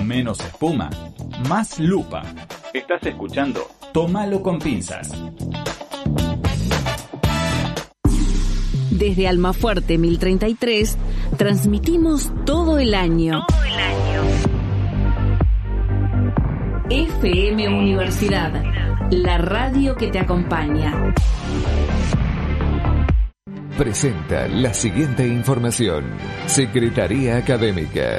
menos espuma, más lupa. Estás escuchando Tómalo con pinzas. Desde Almafuerte 1033 transmitimos todo el año. FM Universidad, la radio que te acompaña. Presenta la siguiente información. Secretaría Académica.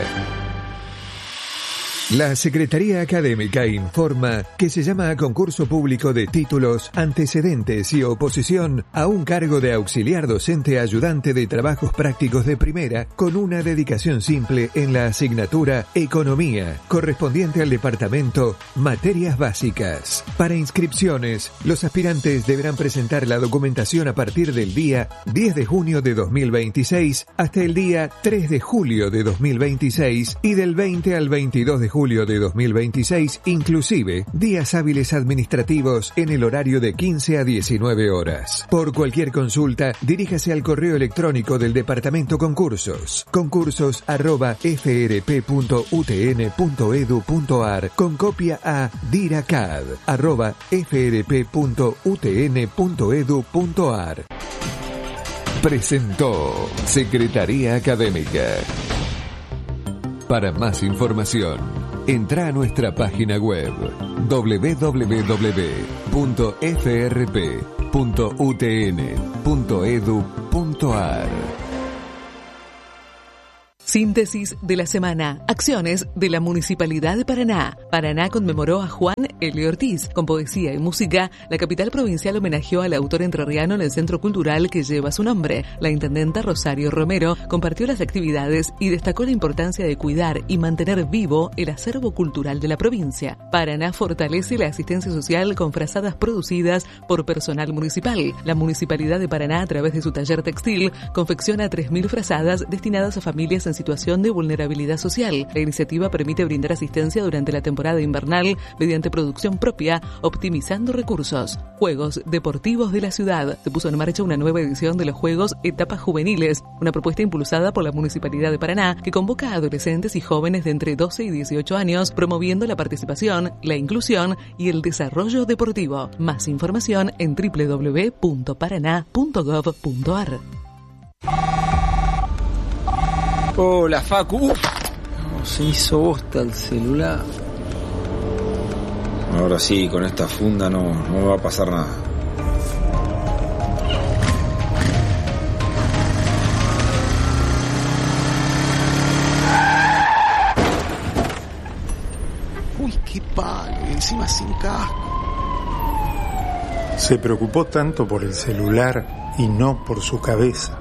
La Secretaría Académica informa que se llama a concurso público de títulos, antecedentes y oposición a un cargo de auxiliar docente ayudante de trabajos prácticos de primera con una dedicación simple en la asignatura Economía, correspondiente al departamento Materias Básicas. Para inscripciones, los aspirantes deberán presentar la documentación a partir del día 10 de junio de 2026 hasta el día 3 de julio de 2026 y del 20 al 22 de julio de 2026, inclusive días hábiles administrativos en el horario de 15 a 19 horas. Por cualquier consulta, diríjase al correo electrónico del Departamento Concursos, concursos@frp.utn.edu.ar, con copia a diracad@frp.utn.edu.ar. Presentó Secretaría Académica. Para más información, entra a nuestra página web www.frp.utn.edu.ar. Síntesis de la semana. Acciones de la Municipalidad de Paraná. Paraná conmemoró a Juan L. Ortiz. Con poesía y música, la capital provincial homenajeó al autor entrerriano en el centro cultural que lleva su nombre. La intendenta Rosario Romero compartió las actividades y destacó la importancia de cuidar y mantener vivo el acervo cultural de la provincia. Paraná fortalece la asistencia social con frazadas producidas por personal municipal. La Municipalidad de Paraná, a través de su taller textil, confecciona 3.000 frazadas destinadas a familias en situación de vulnerabilidad social. La iniciativa permite brindar asistencia durante la temporada invernal mediante producción propia, optimizando recursos. Juegos Deportivos de la Ciudad. Se puso en marcha una nueva edición de los Juegos Etapas Juveniles, una propuesta impulsada por la Municipalidad de Paraná que convoca a adolescentes y jóvenes de entre 12 y 18 años, promoviendo la participación, la inclusión y el desarrollo deportivo. Más información en www.paraná.gov.ar. Hola, Facu. Se hizo bosta el celular. Ahora sí, con esta funda no me va a pasar nada. Uy, qué palo, encima sin casco. Se preocupó tanto por el celular y no por su cabeza.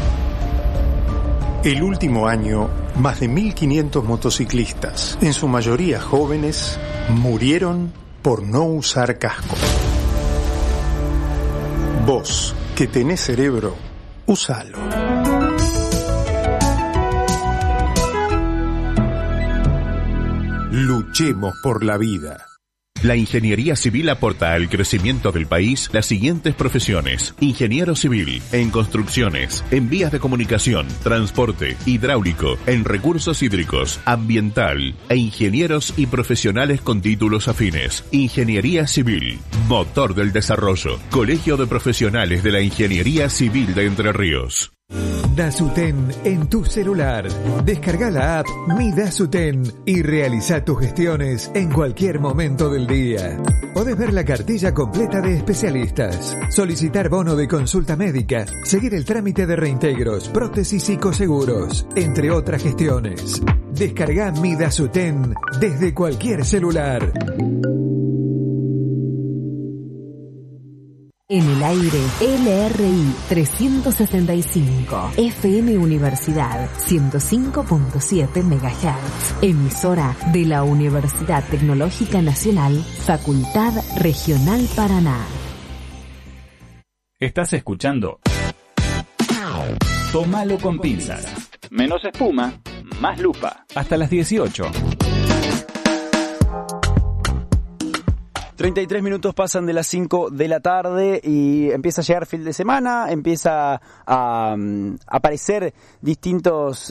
El último año, más de 1.500 motociclistas, en su mayoría jóvenes, murieron por no usar casco. Vos, que tenés cerebro, usalo. Luchemos por la vida. La ingeniería civil aporta al crecimiento del país las siguientes profesiones: ingeniero civil, en construcciones, en vías de comunicación, transporte, hidráulico, en recursos hídricos, ambiental, e ingenieros y profesionales con títulos afines. Ingeniería civil, motor del desarrollo. Colegio de Profesionales de la Ingeniería Civil de Entre Ríos. Dasuten en tu celular. Descarga la app Mi Dasuten y realiza tus gestiones en cualquier momento del día. Podés ver la cartilla completa de especialistas, solicitar bono de consulta médica, seguir el trámite de reintegros, prótesis y coseguros, entre otras gestiones. Descarga Mi Dasuten desde cualquier celular. En el aire, LRI 365, FM Universidad 105.7 MHz, emisora de la Universidad Tecnológica Nacional, Facultad Regional Paraná. Estás escuchando Tómalo con pinzas. Menos espuma, más lupa. Hasta las 18. 33 minutos pasan de las 5 de la tarde y empieza a llegar fin de semana, empieza a aparecer distintas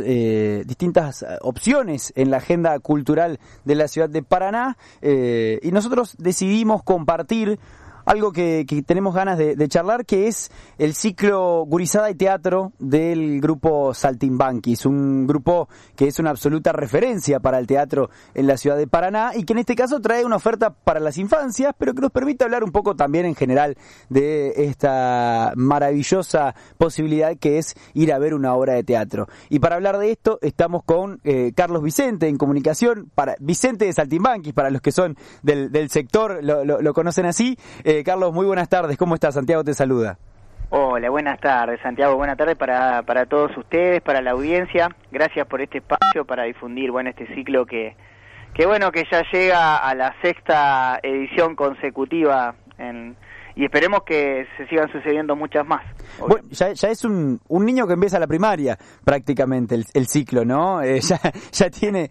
opciones en la agenda cultural de la ciudad de Paraná, y nosotros decidimos compartir algo que tenemos ganas de charlar, que es el ciclo Gurizada y Teatro del grupo Saltimbanquis, un grupo que es una absoluta referencia para el teatro en la ciudad de Paraná y que en este caso trae una oferta para las infancias, pero que nos permite hablar un poco también en general de esta maravillosa posibilidad que es ir a ver una obra de teatro. Y para hablar de esto estamos con Carlos Vicente en comunicación, Vicente de Saltimbanquis, para los que son del sector lo conocen así. Carlos, muy buenas tardes. ¿Cómo estás? Santiago te saluda. Hola, buenas tardes, Santiago. Buenas tardes para todos ustedes, para la audiencia. Gracias por este espacio para difundir, este ciclo que ya llega a la 6ª edición consecutiva y esperemos que se sigan sucediendo muchas más. Bueno, ya es un niño que empieza la primaria prácticamente el ciclo, ¿no? Ya tiene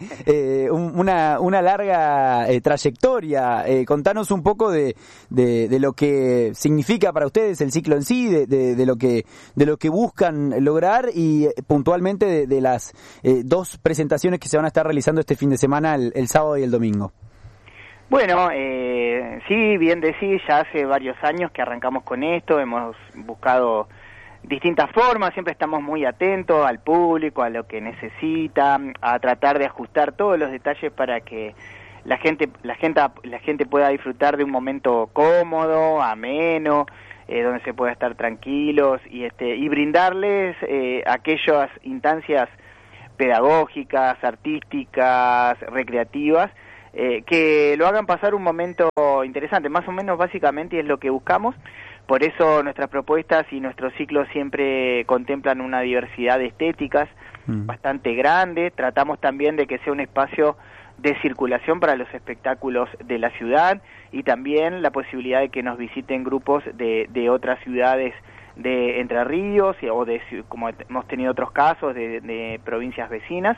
una larga trayectoria. Contanos un poco de lo que significa para ustedes el ciclo en sí, de lo que buscan lograr y puntualmente de las 2 presentaciones que se van a estar realizando este fin de semana, el sábado y el domingo. Bueno, sí, bien decís, ya hace varios años que arrancamos con esto, hemos buscado distintas formas, siempre estamos muy atentos al público, a lo que necesita, a tratar de ajustar todos los detalles para que la gente pueda disfrutar de un momento cómodo, ameno, donde se pueda estar tranquilos y brindarles aquellas instancias pedagógicas, artísticas, recreativas, que lo hagan pasar un momento interesante, más o menos básicamente es lo que buscamos. Por eso nuestras propuestas y nuestros ciclos siempre contemplan una diversidad de estéticas bastante grande. Tratamos también de que sea un espacio de circulación para los espectáculos de la ciudad y también la posibilidad de que nos visiten grupos de otras ciudades de Entre Ríos o como hemos tenido otros casos, de provincias vecinas.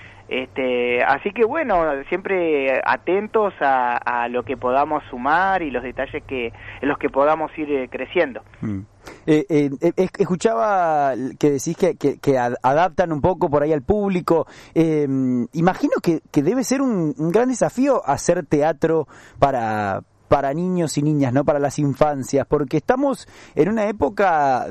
Así que siempre atentos a lo que podamos sumar y los detalles en los que podamos ir creciendo. Escuchaba que decís que adaptan un poco por ahí al público. Imagino que debe ser un gran desafío hacer teatro para niños y niñas, ¿no? Para las infancias, porque estamos en una época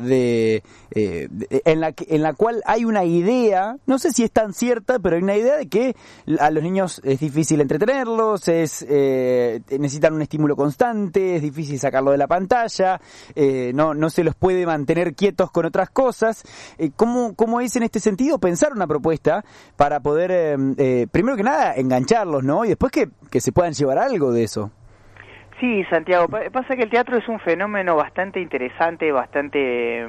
en la cual hay una idea, no sé si es tan cierta, pero hay una idea de que a los niños es difícil entretenerlos, necesitan un estímulo constante, es difícil sacarlo de la pantalla, no se los puede mantener quietos con otras cosas. ¿Cómo es en este sentido pensar una propuesta para poder, primero que nada, engancharlos, ¿no? Y después que se puedan llevar algo de eso? Sí, Santiago, pasa que el teatro es un fenómeno bastante interesante, bastante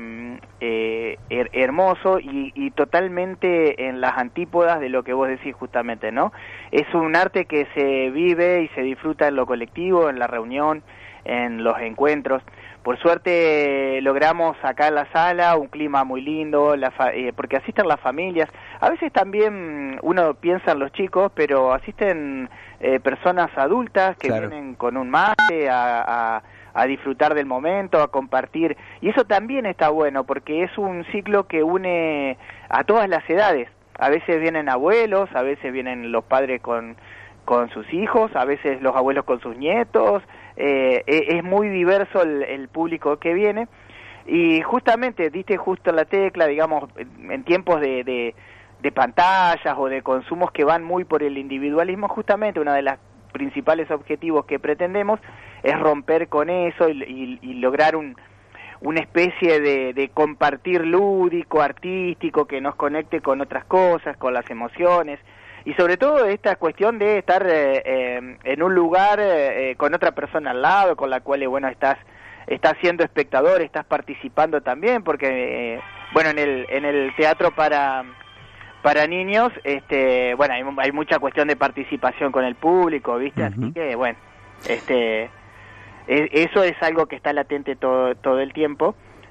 hermoso y totalmente en las antípodas de lo que vos decís justamente, ¿no? Es un arte que se vive y se disfruta en lo colectivo, en la reunión, en los encuentros. Por suerte logramos acá en la sala un clima muy lindo, porque asisten las familias. A veces también uno piensa en los chicos, pero asisten personas adultas que vienen con un mate a disfrutar del momento, a compartir. Y eso también está bueno, porque es un ciclo que une a todas las edades. A veces vienen abuelos, a veces vienen los padres con sus hijos, a veces los abuelos con sus nietos. Es muy diverso el público que viene y justamente diste justo la tecla, digamos, en tiempos de pantallas o de consumos que van muy por el individualismo. Justamente uno de los principales objetivos que pretendemos es romper con eso y lograr una especie de compartir lúdico, artístico, que nos conecte con otras cosas, con las emociones. Y sobre todo esta cuestión de estar en un lugar con otra persona al lado, con la cual, estás siendo espectador, estás participando también, porque, en el teatro para niños, hay mucha cuestión de participación con el público, ¿viste? Uh-huh. Así que, eso es algo que está latente todo el tiempo.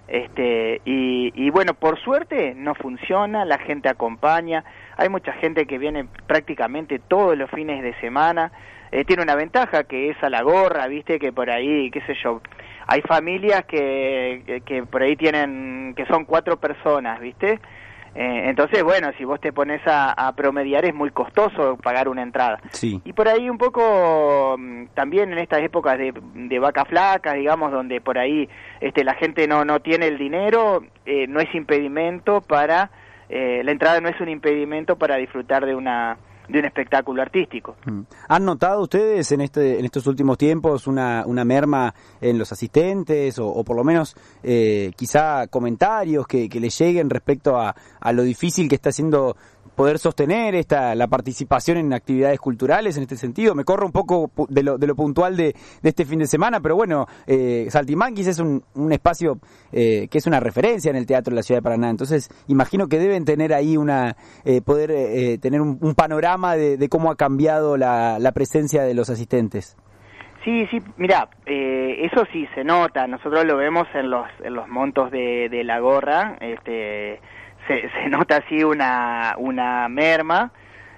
Por suerte no funciona, la gente acompaña, hay mucha gente que viene prácticamente todos los fines de semana, tiene una ventaja que es a la gorra, viste, que por ahí, qué sé yo, hay familias que por ahí tienen, que son 4 personas, viste. Entonces, bueno, si vos te pones a promediar es muy costoso pagar una entrada. Sí. Y por ahí un poco también en estas épocas de vacas flacas, digamos, donde por ahí la gente no tiene el dinero, no es impedimento para, la entrada no es un impedimento para disfrutar de un espectáculo artístico. ¿Han notado ustedes en estos últimos tiempos una merma en los asistentes o por lo menos quizá comentarios que les lleguen respecto a lo difícil que está siendo poder sostener la participación en actividades culturales en este sentido? Me corro un poco de lo puntual de este fin de semana, pero bueno, Saltimbanquis es un espacio que es una referencia en el teatro de la ciudad de Paraná, entonces imagino que deben tener ahí poder tener un panorama de cómo ha cambiado la presencia de los asistentes. Sí, mirá, eso sí se nota, nosotros lo vemos en los montos de la gorra, se nota así una merma,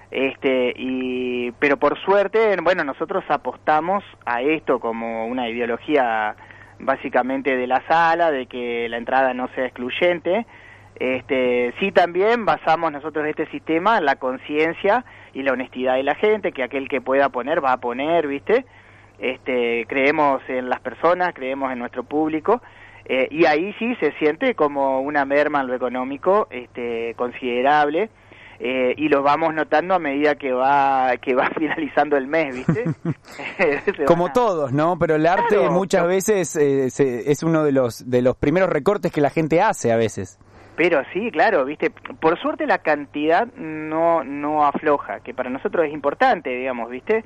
pero por suerte, bueno, nosotros apostamos a esto como una ideología básicamente de la sala, de que la entrada no sea excluyente. Sí, también basamos nosotros este sistema en la conciencia y la honestidad de la gente, que aquel que pueda poner va a poner, ¿viste? Creemos en las personas, creemos en nuestro público. Y ahí sí se siente como una merma en lo económico considerable, y lo vamos notando a medida que va finalizando el mes, ¿viste? Como todos, ¿no? Pero el arte claro, muchas veces es uno de los primeros recortes que la gente hace a veces. Pero sí, claro, ¿viste? Por suerte la cantidad no afloja, que para nosotros es importante, digamos, ¿viste?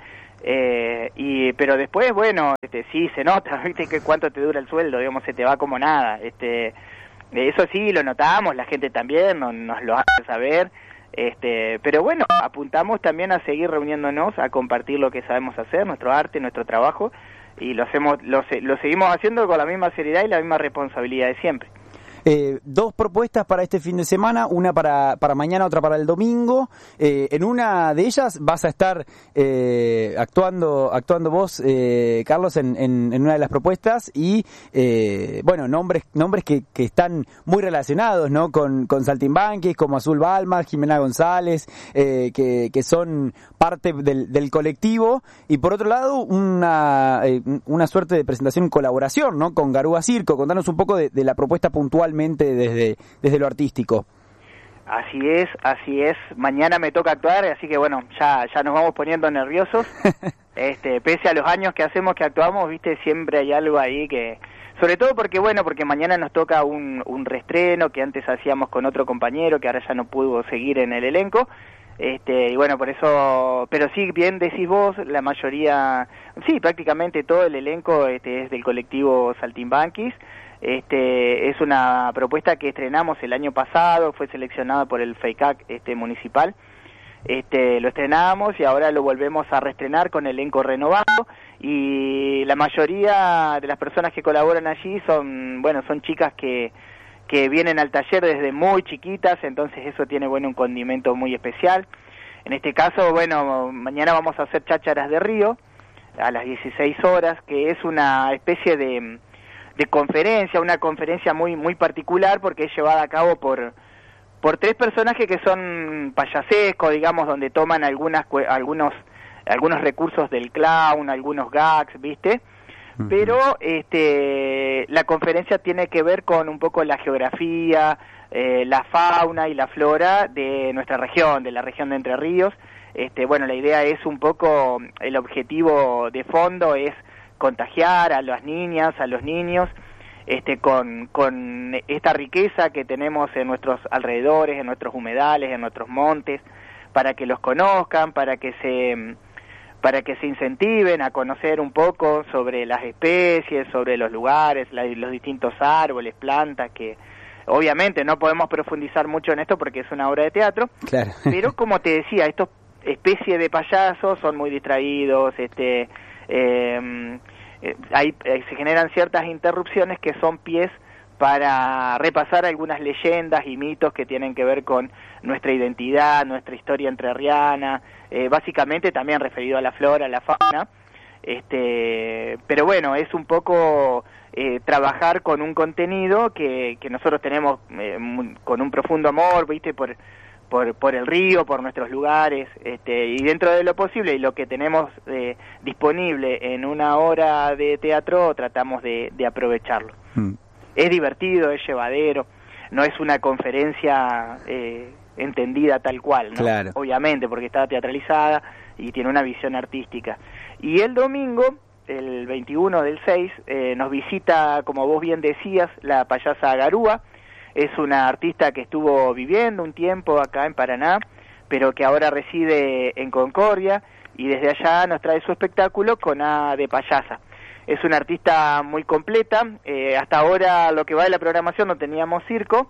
Pero después, bueno, sí se nota, ¿viste? Que cuánto te dura el sueldo, digamos, se te va como nada. Eso sí lo notamos, la gente también nos lo hace saber. Pero bueno, apuntamos también a seguir reuniéndonos, a compartir lo que sabemos hacer, nuestro arte, nuestro trabajo, y lo seguimos haciendo con la misma seriedad y la misma responsabilidad de siempre. 2 propuestas para este fin de semana, una para mañana, otra para el domingo. En una de ellas vas a estar actuando vos, Carlos, en una de las propuestas y bueno, nombres que están muy relacionados, ¿no? Con Saltimbanquis, como Azul Balma, Jimena González, que son parte del colectivo, y por otro lado una suerte de presentación en colaboración, ¿no? Con Garúa Circo. Contanos un poco de la propuesta puntual desde lo artístico. Así es. Mañana me toca actuar, así que bueno, ya nos vamos poniendo nerviosos. Pese a los años que actuamos, viste, siempre hay algo ahí que, sobre todo porque mañana nos toca un reestreno que antes hacíamos con otro compañero que ahora ya no pudo seguir en el elenco. Y bueno, por eso, pero sí, bien decís vos, la mayoría, sí, prácticamente todo el elenco es del colectivo Saltimbanquis. Es una propuesta que estrenamos el año pasado, fue seleccionada por el FEICAC municipal. Lo estrenamos y ahora lo volvemos a reestrenar con elenco renovado, y la mayoría de las personas que colaboran allí son chicas que vienen al taller desde muy chiquitas, entonces eso tiene un condimento muy especial. En este caso, mañana vamos a hacer Chácharas de Río a las 16 horas, que es una especie de conferencia, una conferencia muy muy particular porque es llevada a cabo por 3 personajes que son payasescos, digamos, donde toman algunos recursos del clown, algunos gags, ¿viste? Uh-huh. Pero la conferencia tiene que ver con un poco la geografía, la fauna y la flora de nuestra región, de la región de Entre Ríos. La idea es un poco, el objetivo de fondo es contagiar a las niñas, a los niños, con esta riqueza que tenemos en nuestros alrededores, en nuestros humedales, en nuestros montes, para que los conozcan, para que se incentiven a conocer un poco sobre las especies, sobre los lugares, los distintos árboles, plantas, que obviamente no podemos profundizar mucho en esto porque es una obra de teatro, claro. Pero como te decía, estos especies de payasos son muy distraídos, se generan ciertas interrupciones que son pies para repasar algunas leyendas y mitos que tienen que ver con nuestra identidad, nuestra historia entrerriana, básicamente también referido a la flora, a la fauna, pero bueno, es un poco trabajar con un contenido que nosotros tenemos con un profundo amor, ¿viste? Por el río, por nuestros lugares, y dentro de lo posible y lo que tenemos disponible en una hora de teatro, tratamos de aprovecharlo. Es divertido, es llevadero, no es una conferencia entendida tal cual, ¿no? Claro. Obviamente, porque está teatralizada y tiene una visión artística. Y el domingo, el 21 del 6, nos visita, como vos bien decías, la payasa Garúa. Es una artista que estuvo viviendo un tiempo acá en Paraná, pero que ahora reside en Concordia, y desde allá nos trae su espectáculo con A de Payasa. Es una artista muy completa, hasta ahora lo que va de la programación no teníamos circo,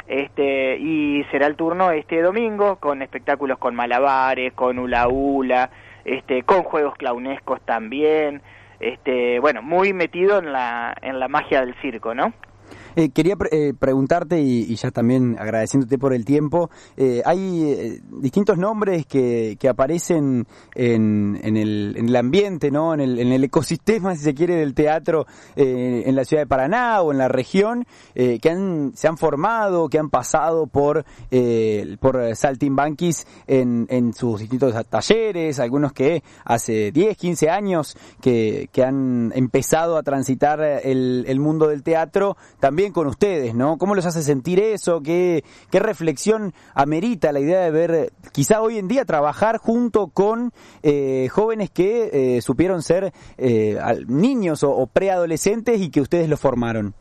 y será el turno este domingo con espectáculos con malabares, con hula hula, con juegos clownescos también, bueno, muy metido en la magia del circo, ¿no? Quería preguntarte, y ya también agradeciéndote por el tiempo, hay distintos nombres que aparecen en el ambiente, ¿no? En el ecosistema, si se quiere, del teatro en la ciudad de Paraná o en la región, que se han formado, que han pasado por Saltimbanquis en sus distintos talleres, algunos que hace 10, 15 años que han empezado a transitar el mundo del teatro, también con ustedes, ¿no? ¿Cómo los hace sentir eso? ¿Qué reflexión amerita la idea de ver, quizá hoy en día, trabajar junto con jóvenes que supieron ser niños o preadolescentes y que ustedes los formaron?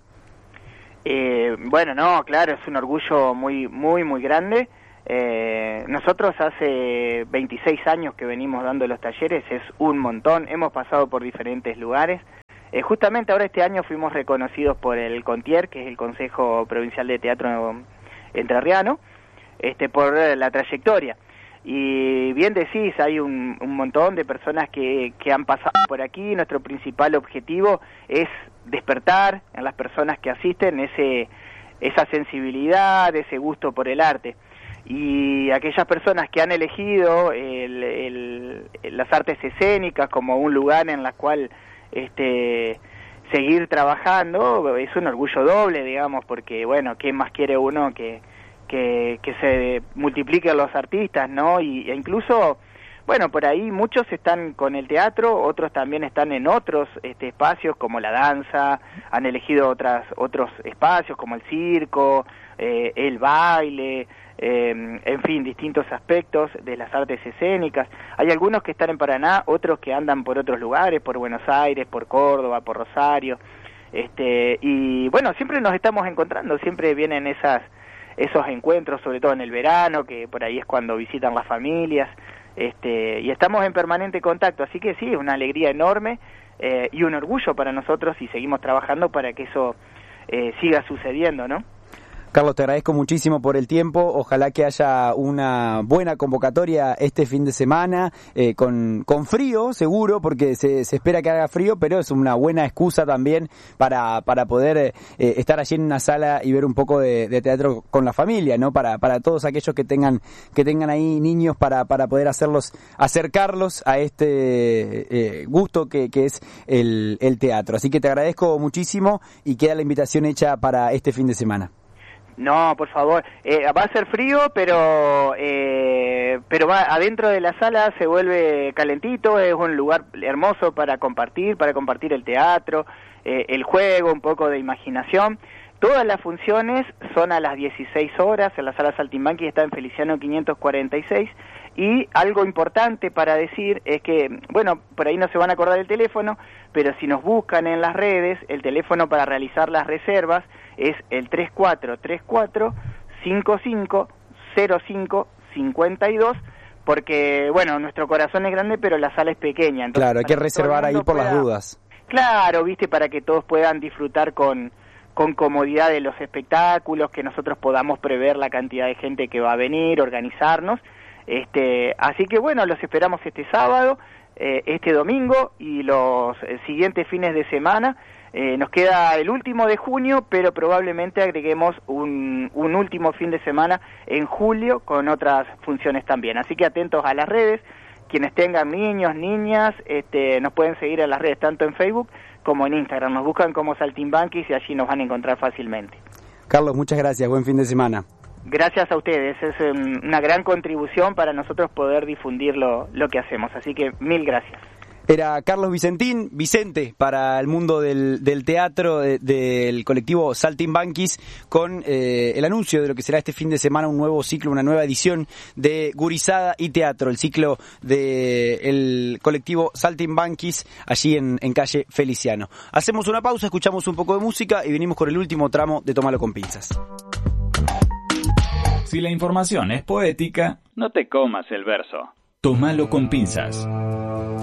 Bueno, no, claro, es un orgullo muy, muy, muy grande. Nosotros hace 26 años que venimos dando los talleres, es un montón, hemos pasado por diferentes lugares. Justamente ahora este año fuimos reconocidos por el CONTIER, que es el Consejo Provincial de Teatro Entrerriano, por la trayectoria. Y bien decís, hay un montón de personas que han pasado por aquí. Nuestro principal objetivo es despertar en las personas que asisten esa sensibilidad, ese gusto por el arte. Y aquellas personas que han elegido las artes escénicas como un lugar en la cual seguir trabajando, es un orgullo doble, digamos, porque bueno, ¿qué más quiere uno que se multipliquen los artistas, ¿no? E incluso, bueno, por ahí muchos están con el teatro, otros también están en otros espacios como la danza, han elegido otros espacios como el circo, el baile, en fin, distintos aspectos de las artes escénicas. Hay algunos que están en Paraná, otros que andan por otros lugares, por Buenos Aires, por Córdoba, por Rosario, y bueno, siempre nos estamos encontrando, siempre vienen esos encuentros, sobre todo en el verano, que por ahí es cuando visitan las familias, y estamos en permanente contacto, así que sí, es una alegría enorme y un orgullo para nosotros, y seguimos trabajando para que eso siga sucediendo, ¿no? Carlos, te agradezco muchísimo por el tiempo. Ojalá que haya una buena convocatoria este fin de semana, con frío, seguro, porque se espera que haga frío, pero es una buena excusa también para poder estar allí en una sala y ver un poco de teatro con la familia, ¿no? Para todos aquellos que tengan ahí niños, para poder acercarlos a este gusto que es el teatro. Así que te agradezco muchísimo y queda la invitación hecha para este fin de semana. No, por favor, va a ser frío, pero adentro de la sala se vuelve calentito, es un lugar hermoso para compartir el teatro, el juego, un poco de imaginación. Todas las funciones son a las 16 horas, en la sala Saltimbanquis, está en Feliciano 546, y algo importante para decir es que, bueno, por ahí no se van a acordar del teléfono, pero si nos buscan en las redes, el teléfono para realizar las reservas es el 3434-550552, porque, bueno, nuestro corazón es grande, pero la sala es pequeña. Entonces, claro, hay que reservar ahí por las dudas. Claro, viste, para que todos puedan disfrutar con comodidad de los espectáculos, que nosotros podamos prever la cantidad de gente que va a venir, organizarnos. Así que, bueno, los esperamos este sábado, este domingo y los siguientes fines de semana. Nos queda el último de junio, pero probablemente agreguemos un último fin de semana en julio con otras funciones también. Así que atentos a las redes. Quienes tengan niños, niñas, nos pueden seguir en las redes, tanto en Facebook como en Instagram. Nos buscan como Saltimbanquis y allí nos van a encontrar fácilmente. Carlos, muchas gracias. Buen fin de semana. Gracias a ustedes. Es una gran contribución para nosotros poder difundir lo que hacemos. Así que mil gracias. Era Carlos Vicente para el mundo del teatro del colectivo Saltimbanquis, con el anuncio de lo que será este fin de semana un nuevo ciclo, una nueva edición de Gurizada y Teatro, el ciclo del colectivo Saltimbanquis allí en calle Feliciano. Hacemos una pausa, escuchamos un poco de música y venimos con el último tramo de Tómalo con pinzas. Si la información es poética, no te comas el verso. Tómalo con pinzas.